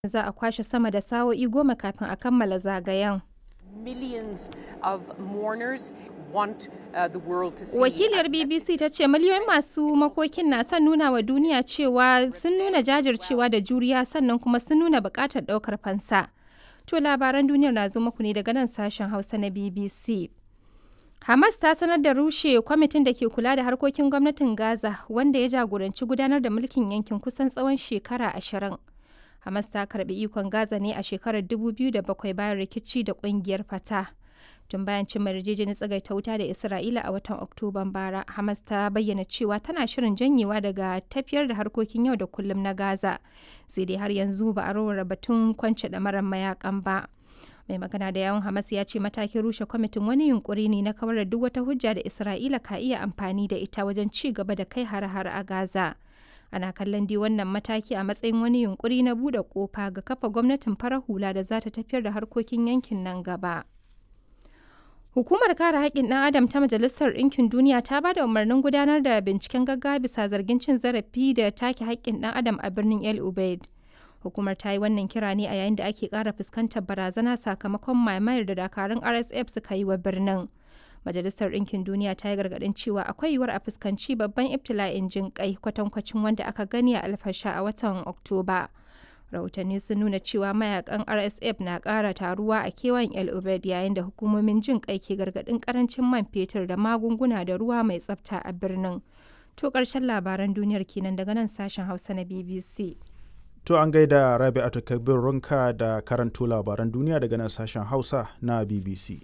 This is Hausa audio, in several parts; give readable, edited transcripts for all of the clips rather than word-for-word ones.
Za a kwashe sama da sa'o'i 10 kafin a kammala zagayen. Millions of mourners want the world to see. Wakiliyar BBC ta ce miliyoyin masu makokin na son nuna wa duniya cewa sun nuna jajircewa da juriya sannan kuma sun nuna buƙatar ɗaukar fansa. To labaran duniyar na zo muku ne daga nan sashen Hausa na BBC. Hamas ta sanar da rushe kwamitin da ke kula da harkokin gwamnatin Gaza wanda ya jagoranci gudanar da mulkin yankin kusan tsawon shekara 20. Hamas ta karbi ikon Gaza ne a shekarar 2007 bayan rikici da kungiyar Fatah. Tun bayan cin yarjejeniyar tsagaita wuta da Isra'ila a watan Oktoban bara, Hamas ta bayyana cewa tana shirin janyewa daga tafiyar da harkokin yau da kullum na Gaza. Sai dai har yanzu ba a rawar batun kwance ɗamarar mayakan ba. Mai magana da yawun Hamas ya ce matakin rushe kwamitin wani yunkuri ne na kawar da duk wata hujja da Isra'ila ka iya amfani da ita wajen ci gaba da kai hare-hare a Gaza. Ana kallon dai wannan mataki a matsayin wani yunkuri na buɗe ƙofa ga kafa gwamnatin farar hula da za ta tafiyar da harkokin yankin nan gaba. Hukumar kare haƙƙin ɗan Adam ta Majalisar Ɗinkin Duniya ta ba da umarnin gudanar da binciken gaggawa bisa zargin cin zarafi da take haƙƙin ɗan Adam a birnin El Ubaid. Hukumar ta yi wannan kira ne a yayin da ake ƙara fuskantar barazana sakamakon mamayar da dakarun RSF suka yi wa birnin. Majalisar Ɗinkin Duniya ta yi gargaɗin cewa akwai yiwuwar a fuskanci babban ibtila'in jin kai kwatankwacin wanda aka gani a alfasha a watan Oktoba. Rahotanni sun nuna cewa mayakan RSF na ƙara taruwa a kewayen El Ubaid yayin da hukumomin jin kai ke gargaɗin ƙarancin man fetur da magunguna da ruwa mai tsafta a birnin. To ƙarshen labaran duniyar kenan daga nan sashen Hausa na BBC. To an gaida Rabi'atu Kabir Runka da karanto labaran duniya daga nan sashen Hausa na BBC.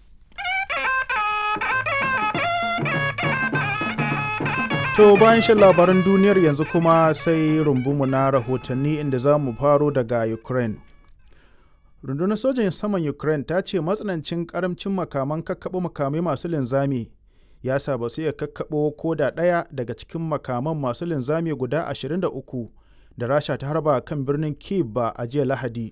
To bayan shan labaran duniyar yanzu kuma sai rumbunmu na rahotanni inda za mu faro daga Ukraine. Rundunar sojin saman Ukraine ta ce matsanancin karamcin makaman kakkaɓo makamai masu linzami ya sa ba su iya kakkaɓo ko da ɗaya daga cikin makaman masu linzami guda 23 da Rasha ta harba kan birnin Kyiv ba a jiya Lahadi.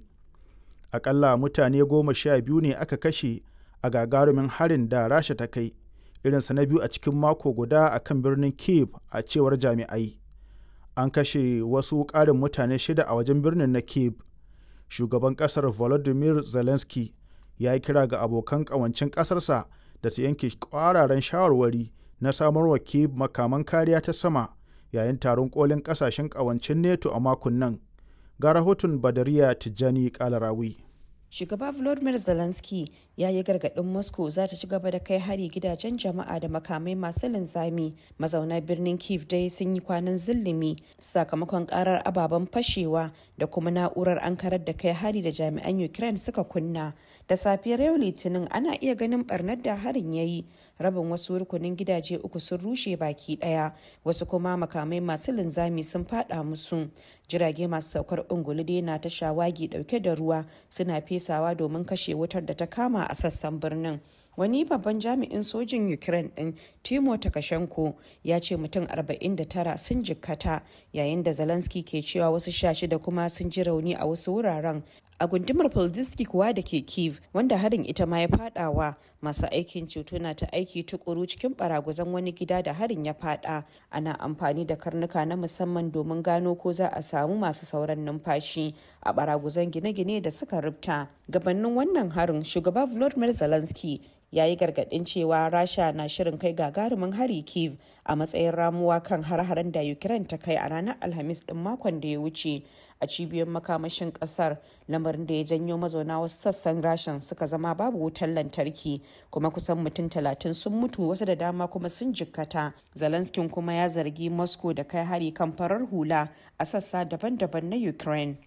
Aƙalla mutane 12 ne aka kashe a gagarumin harin da Rasha ta kai. Irinsa na biyu a cikin mako guda a kan birnin Kyiv a cewar jami'ai. An kashe wasu ƙarin mutane 6 a wajen birnin na Kyiv. Shugaban ƙasar Volodymyr Zelensky ya yi kira ga abokan ƙawancin ƙasarsa da su yanke ƙwararren shawarwari na samarwa Kyiv makaman kariya ta sama yayin taron ƙolin ƙasashen ƙawancin NATO a makon nan. Ga rahoton Badariya Tijjani Kalarawi. Shugaba Volodymyr Zelensky ya yi gargaɗin Moscow za ta ci gaba da kai hari gidajen jama'a da makamai masu linzami. Mazauna birnin Kyiv dai sun yi kwanan zillimi sakamakon karar ababen fashewa da kuma na'urar ankarar da kai hari da jami'an Ukraine suka kunna. Da safiyar yau Litinin ana iya ganin barnar da harin ya yi. Rabin wasu rukunin gidaje 3 sun rushe baki daya, wasu kuma makamai masu linzami sun fada musu. Jirage masu saukar ungulu dai na ta shawagi dauke da ruwa suna fesawa domin kashe wutar da ta kama a sassan birnin. Wani babban jami'in sojin Ukraine din Timo Takashenko ya ce mutum 49 sun jikkata, yayin da Zelensky ke cewa wasu 16 kuma sun ji rauni a wasu wuraren. A gundumar Poldiski kuwa da ke Kyiv, wanda harin ita ma ya fadawa, masu aikin ceto na ta aiki tukuru cikin baraguzan wani gida da harin ya fada. Ana amfani da karnuka na musamman domin gano ko za a samu masu sauran numfashi a baraguzan gine-gine da suka rubta. Gabanin wannan harin, shugaba Volodymyr Zelensky ya yi gargaɗin cewa Rasha na shirin kai gagarumin hari Kyiv a matsayin ramuwa kan har-haren da Ukraine ta kai a ranar Alhamis ɗin makon da ya wuce a cibiyoyin makamashin ƙasar, lamarin da ya janyo mazauna wasu sassan Rashan suka zama babu wutar lantarki, kuma kusan mutum 30 sun mutu, wasu da dama kuma sun jikkata. Zelensky kuma ya zargi Moscow da kai hari kan farar hula a sassa daban-daban na Ukraine.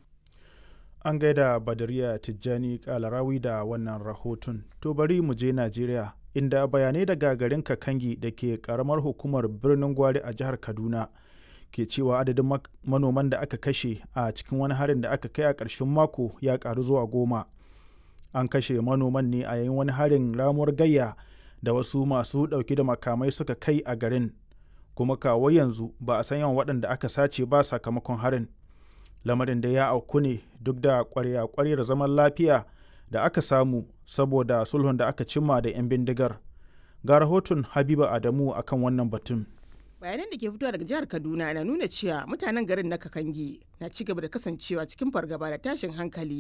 An gaida Badariya Tijjani Kalarawi da wannan rahoton. To bari mu je Najeriya, inda bayanai daga garin Kakangi da ke karamar hukumar birnin Gwari a jihar Kaduna ke cewa adadin manoman da aka kashe a cikin wani harin da aka kai a ƙarshen mako ya ƙaru zuwa 10. An kashe manoman ne a yayin wani harin ramuwar gayya da wasu masu ɗauke da makamai suka kai a garin, kuma kawo yanzu ba a san yawan waɗanda aka sace ba sakamakon harin. Lamarin da ya auku ne duk da ƙwarya-ƙwaryar zaman lafiya da aka samu saboda sulhun da aka cimma da 'yan bindigar. Ga rahoton Habiba Adamu akan wannan batun. Bayanan da ke fitowa daga jihar Kaduna na nuna cewa mutanen garin na Kakangi na ci gaba da kasancewa cikin fargaba da tashin hankali